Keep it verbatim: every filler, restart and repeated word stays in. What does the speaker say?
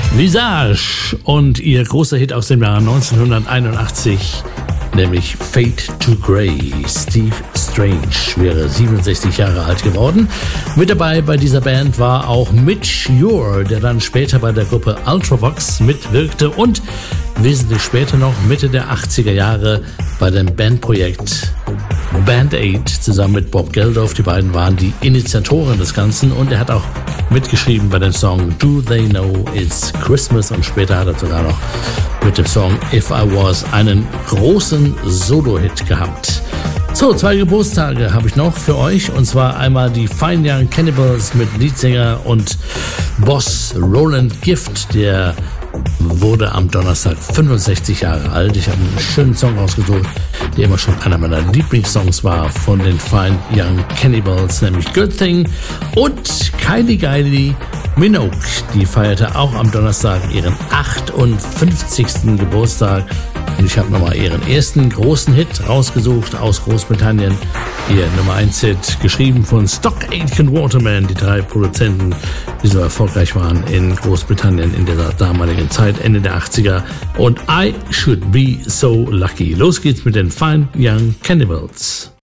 Visage und ihr großer Hit aus dem Jahr neunzehnhunderteinundachtzig, nämlich Fade to Grey. Steve Strange wäre siebenundsechzig Jahre alt geworden. Mit dabei bei dieser Band war auch Mitch Ure, der dann später bei der Gruppe Ultravox mitwirkte und wesentlich später noch Mitte der achtziger Jahre bei dem Bandprojekt Band Aid zusammen mit Bob Geldof. Die beiden waren die Initiatoren des Ganzen und er hat auch mitgeschrieben bei dem Song Do They Know It's Christmas und später hat er sogar noch mit dem Song If I Was einen großen Solo-Hit gehabt. So, zwei Geburtstage habe ich noch für euch und zwar einmal die Fine Young Cannibals mit Leadsänger und Boss Roland Gift, der wurde am Donnerstag fünfundsechzig Jahre alt. Ich habe einen schönen Song ausgesucht, der immer schon einer meiner Lieblingssongs war von den Fine Young Cannibals, nämlich Good Thing. Und Kylie Kylie Minogue, die feierte auch am Donnerstag ihren achtundfünfzigsten Geburtstag. Und ich habe nochmal ihren ersten großen Hit rausgesucht aus Großbritannien. Ihr Nummer eins Hit, geschrieben von Stock Aitken Waterman, die drei Produzenten, die so erfolgreich waren in Großbritannien in dieser damaligen Zeit, Ende der achtziger. Und I Should Be So Lucky. Los geht's mit den Fine Young Cannibals.